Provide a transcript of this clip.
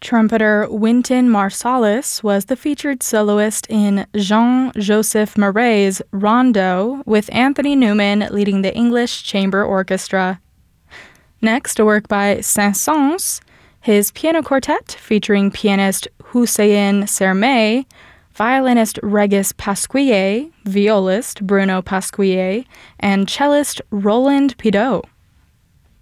Trumpeter Wynton Marsalis was the featured soloist in Jean-Joseph Marais' Rondo, with Anthony Newman leading the English Chamber Orchestra. Next, a work by Saint-Saëns, his piano quartet featuring pianist Hussein Sermet, violinist Regis Pasquier, violist Bruno Pasquier, and cellist Roland Pideau.